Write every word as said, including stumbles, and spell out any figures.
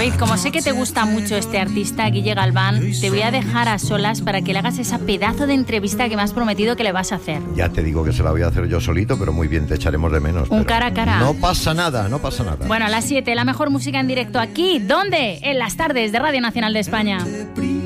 David, como sé que te gusta mucho este artista, Guille Galván, te voy a dejar a solas para que le hagas esa pedazo de entrevista que me has prometido que le vas a hacer. Ya te digo que se la voy a hacer yo solito, pero muy bien, te echaremos de menos. Un cara a cara. No pasa nada, no pasa nada. Bueno, a las siete, la mejor música en directo aquí. ¿Dónde? En las tardes de Radio Nacional de España.